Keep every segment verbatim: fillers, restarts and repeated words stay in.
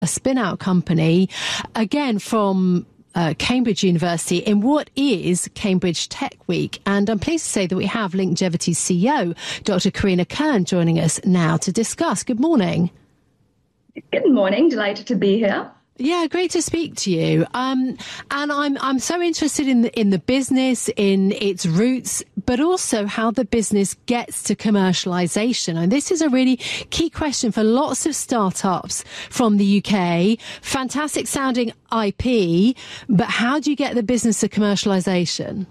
a spin-out company, again from uh, Cambridge University, in what is Cambridge Tech Week. And I'm pleased to say that we have Linkgevity's C E O, Doctor Karina Kern, joining us now to discuss. Good morning. Good morning. Delighted to be here. Yeah, great to speak to you. Um, and I'm I'm so interested in the, in the business, in its roots, but also how the business gets to commercialization. And this is a really key question for lots of startups from the U K. Fantastic sounding I P, but how do you get the business to commercialization?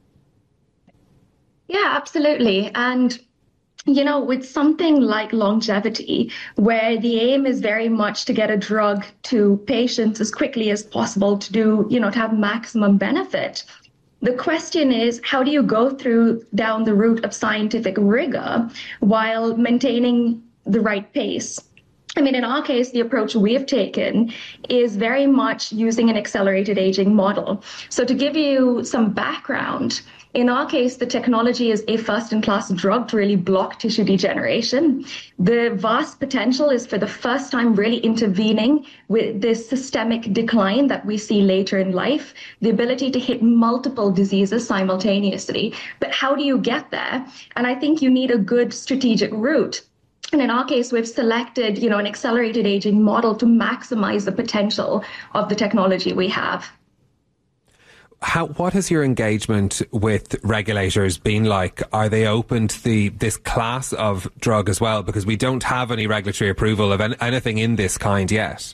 Yeah, absolutely. And you know, with something like longevity, where the aim is very much to get a drug to patients as quickly as possible to do, you know, to have maximum benefit, the question is, how do you go through down the route of scientific rigor while maintaining the right pace? I mean, in our case, the approach we have taken is very much using an accelerated aging model. So to give you some background, in our case, the technology is a first-in-class drug to really block tissue degeneration. The vast potential is for the first time really intervening with this systemic decline that we see later in life, the ability to hit multiple diseases simultaneously. But how do you get there? And I think you need a good strategic route. And in our case, we've selected, you know, an accelerated aging model to maximize the potential of the technology we have. How, what has your engagement with regulators been like? Are they open to the, this class of drug as well? Because we don't have any regulatory approval of any, anything in this kind yet.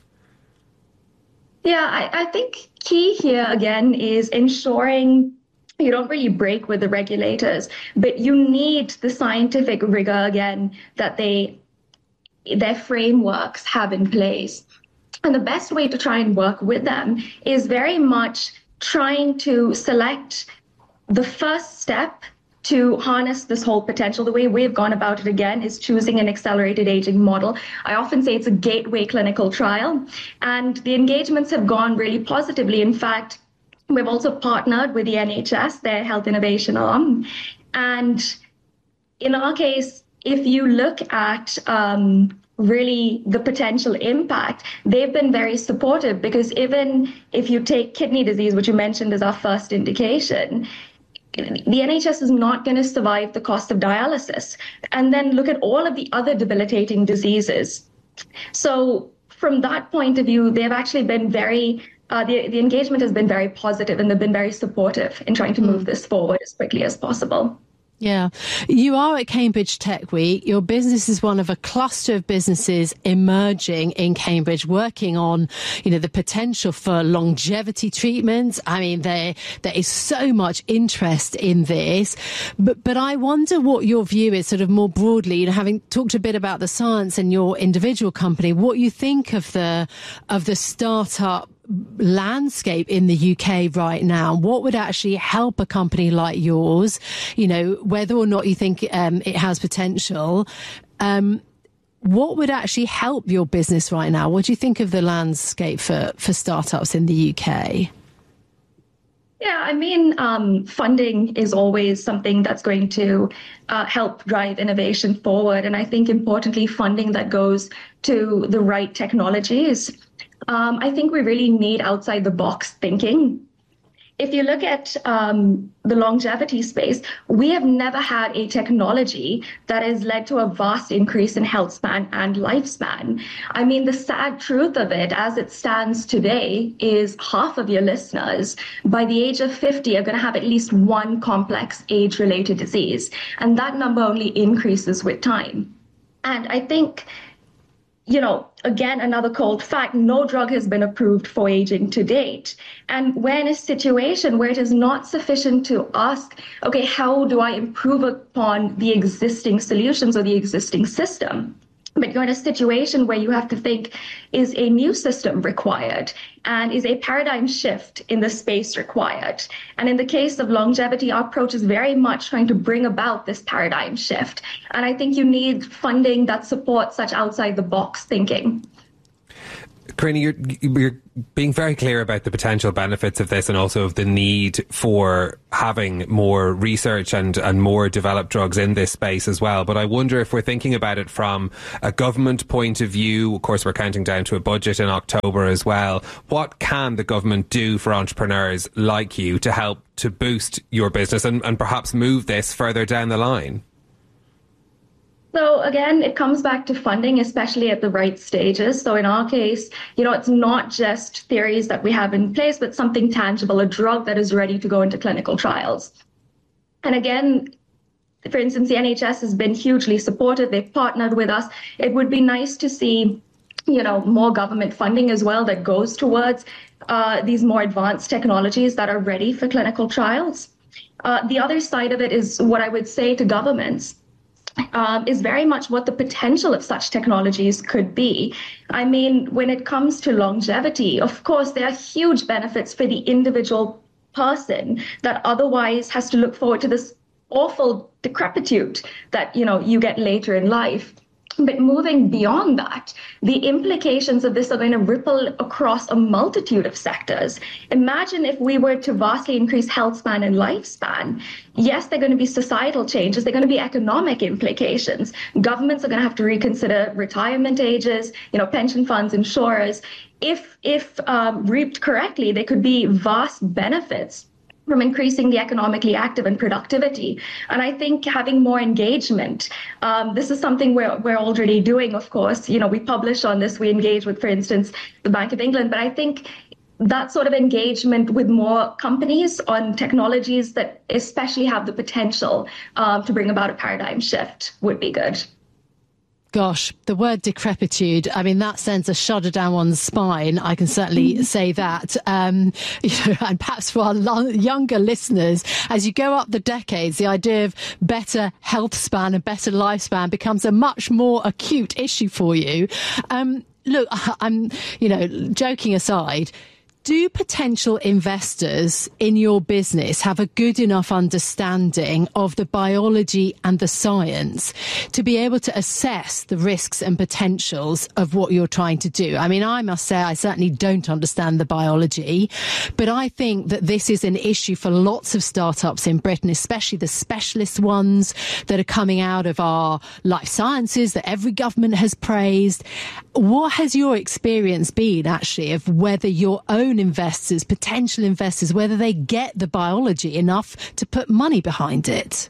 Yeah, I, I think key here, again, is ensuring you don't really break with the regulators, but you need the scientific rigor, again, that they their frameworks have in place. And the best way to try and work with them is very much trying to select the first step to harness this whole potential. The way we've gone about it, again, is choosing an accelerated aging model. I often say it's a gateway clinical trial, and the engagements have gone really positively. In fact, we've also partnered with the N H S, their health innovation arm. And in our case, if you look at um, really the potential impact, they've been very supportive, because even if you take kidney disease, which you mentioned as our first indication, the N H S is not going to survive the cost of dialysis. And then look at all of the other debilitating diseases. So from that point of view, they've actually been very, uh, the, the engagement has been very positive, and they've been very supportive in trying to move this forward as quickly as possible. Yeah. You are at Cambridge Tech Week. Your business is one of a cluster of businesses emerging in Cambridge, working on, you know, the potential for longevity treatments. I mean, there, there is so much interest in this, but, but I wonder what your view is sort of more broadly, you know, having talked a bit about the science and your individual company, what you think of the, of the startup landscape in the U K right now. What would actually help a company like yours, you know, whether or not you think um, it has potential, um, what would actually help your business right now? What do you think of the landscape for, for startups in the U K? Yeah, I mean, um, funding is always something that's going to uh, help drive innovation forward. And I think importantly, funding that goes to the right technologies. Um, I think we really need outside the box thinking. If you look at um, the longevity space, we have never had a technology that has led to a vast increase in health span and lifespan. I mean, the sad truth of it, as it stands today, is half of your listeners by the age of fifty are going to have at least one complex age-related disease. And that number only increases with time. And I think, you know, again, another cold fact, no drug has been approved for aging to date. And we're in a situation where it is not sufficient to ask, okay, how do I improve upon the existing solutions or the existing system? But you're in a situation where you have to think, is a new system required? And is a paradigm shift in the space required? And in the case of longevity, our approach is very much trying to bring about this paradigm shift. And I think you need funding that supports such outside the box thinking. Carina, you're, you're being very clear about the potential benefits of this and also of the need for having more research and, and more developed drugs in this space as well. But I wonder if we're thinking about it from a government point of view. Of course, we're counting down to a budget in October as well. What can the government do for entrepreneurs like you to help to boost your business and, and perhaps move this further down the line? So again, it comes back to funding, especially at the right stages. So in our case, you know, it's not just theories that we have in place, but something tangible, a drug that is ready to go into clinical trials. And again, for instance, the N H S has been hugely supportive. They've partnered with us. It would be nice to see, you know, more government funding as well that goes towards uh, these more advanced technologies that are ready for clinical trials. Uh, the other side of it is what I would say to governments. Um, is very much what the potential of such technologies could be. I mean, when it comes to longevity, of course, there are huge benefits for the individual person that otherwise has to look forward to this awful decrepitude that, you know, you get later in life. But moving beyond that, the implications of this are going to ripple across a multitude of sectors. Imagine if we were to vastly increase health span and lifespan. Yes, there are going to be societal changes. There are going to be economic implications. Governments are going to have to reconsider retirement ages, you know, pension funds, insurers. If, if um, reaped correctly, there could be vast benefits from increasing the economically active and productivity. And I think having more engagement, um, this is something we're, we're already doing, of course. You know, we publish on this, we engage with, for instance, the Bank of England. But I think that sort of engagement with more companies on technologies that especially have the potential um, to bring about a paradigm shift would be good. Gosh, the word decrepitude, I mean, that sends a shudder down one's spine. I can certainly mm-hmm. say that. Um, you know, and perhaps for our lo- younger listeners, as you go up the decades, the idea of better health span and better lifespan becomes a much more acute issue for you. Um, look, I'm, you know, joking aside, do potential investors in your business have a good enough understanding of the biology and the science to be able to assess the risks and potentials of what you're trying to do? I mean, I must say I certainly don't understand the biology, but I think that this is an issue for lots of startups in Britain, especially the specialist ones that are coming out of our life sciences that every government has praised. What has your experience been, actually, of whether your own investors, potential investors, whether they get the biology enough to put money behind it?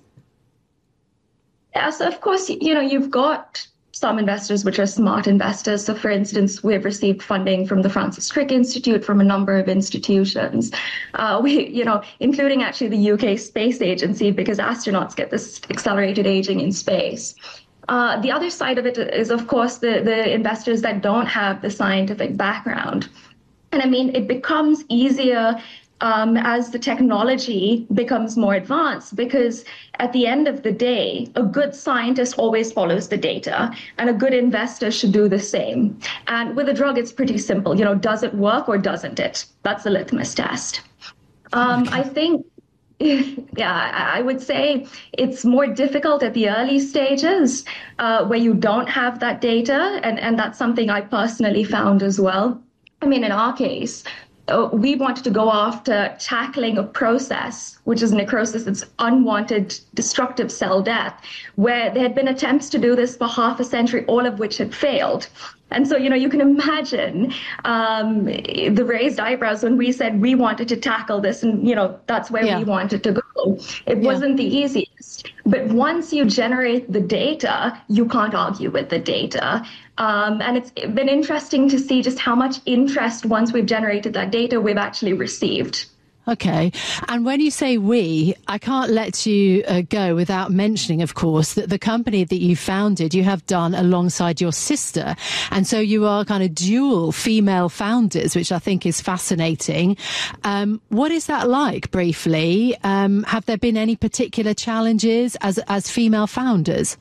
Yeah, so of course, you know, you've got some investors which are smart investors. So for instance, we've received funding from the Francis Crick Institute, from a number of institutions, uh, we, you know, including actually the U K Space Agency, because astronauts get this accelerated aging in space. Uh, the other side of it is, of course, the, the investors that don't have the scientific background. And I mean, it becomes easier um, as the technology becomes more advanced, because at the end of the day, a good scientist always follows the data, and a good investor should do the same. And with a drug, it's pretty simple. You know, does it work or doesn't it? That's the litmus test. Um, I think Yeah, I would say it's more difficult at the early stages uh, where you don't have that data. And, and that's something I personally found as well. I mean, in our case, uh, we wanted to go after tackling a process, which is necrosis, it's unwanted destructive cell death, where there had been attempts to do this for half a century, all of which had failed. And so, you know, you can imagine um, the raised eyebrows when we said we wanted to tackle this, and, you know, that's where yeah. we wanted to go. It yeah. wasn't the easiest. But once you generate the data, you can't argue with the data. Um, and it's been interesting to see just how much interest, once we've generated that data, we've actually received. Okay. And when you say we, I can't let you uh, go without mentioning, of course, that the company that you founded, you have done alongside your sister. And so you are kind of dual female founders, which I think is fascinating. Um, what is that like, briefly? Um, have there been any particular challenges as, as female founders?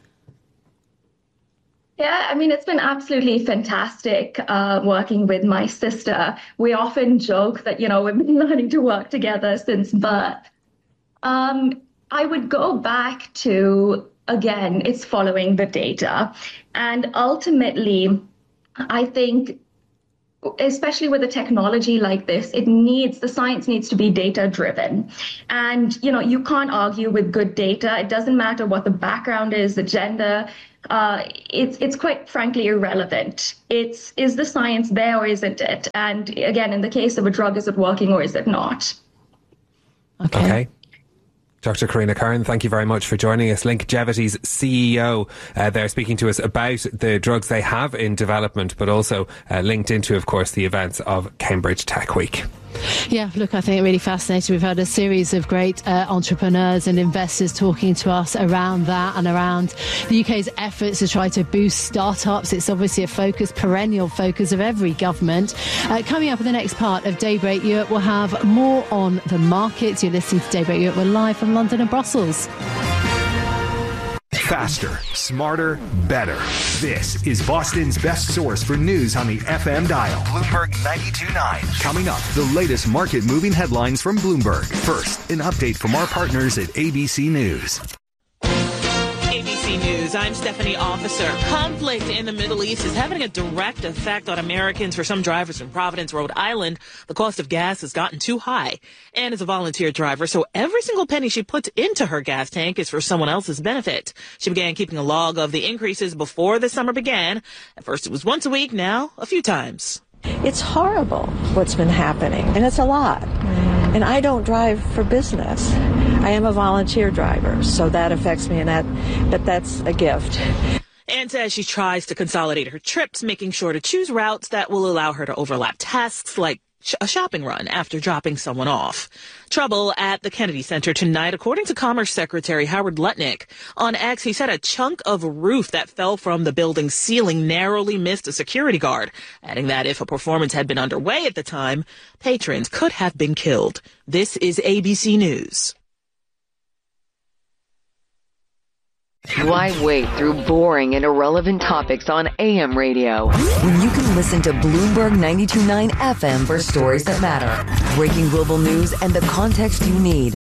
Yeah, I mean, it's been absolutely fantastic uh, working with my sister. We often joke that, you know, we've been learning to work together since birth. Um, I would go back to, again, it's following the data. And ultimately, I think especially with a technology like this, it needs, the science needs to be data driven. And, you know, you can't argue with good data. It doesn't matter what the background is, the gender. Uh, it's it's quite frankly irrelevant. It's, is the science there or isn't it? And again, in the case of a drug, is it working or is it not? Okay. Okay. Doctor Karina Kern, thank you very much for joining us. Linkegevity's C E O, uh, they're speaking to us about the drugs they have in development, but also uh, linked into, of course, the events of Cambridge Tech Week. Yeah, look, I think it's really fascinating. We've had a series of great uh, entrepreneurs and investors talking to us around that and around the U K's efforts to try to boost startups. It's obviously a focus, perennial focus of every government. Uh, coming up in the next part of Daybreak Europe, we'll have more on the markets. You're listening to Daybreak Europe. We're live from London and Brussels. Faster, smarter, better. This is Boston's best source for news on the F M dial. Bloomberg ninety-two point nine. Coming up, the latest market-moving headlines from Bloomberg. First, an update from our partners at A B C News. A B C News, I'm Stephanie Officer. Conflict in the Middle East is having a direct effect on Americans. For some drivers in Providence, Rhode Island, the cost of gas has gotten too high. Anne is a volunteer driver, so every single penny she puts into her gas tank is for someone else's benefit. She began keeping a log of the increases before the summer began. At first it was once a week, now a few times. It's horrible what's been happening, and it's a lot. And I don't drive for business. I am a volunteer driver, so that affects me, and that, but that's a gift. Anne says she tries to consolidate her trips, making sure to choose routes that will allow her to overlap tasks like a shopping run after dropping someone off. Trouble at the Kennedy Center tonight, according to Commerce Secretary Howard Lutnick. On X, he said a chunk of roof that fell from the building's ceiling narrowly missed a security guard, adding that if a performance had been underway at the time, patrons could have been killed. This is A B C News. Why wait through boring and irrelevant topics on A M radio when you can listen to Bloomberg ninety-two point nine F M for stories that matter, breaking global news, and the context you need?